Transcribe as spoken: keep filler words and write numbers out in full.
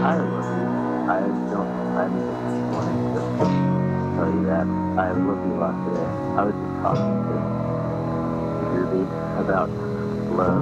I love you. I don't, I'm just wanting to tell you that I love you a lot today. I was just talking to Ruby about love.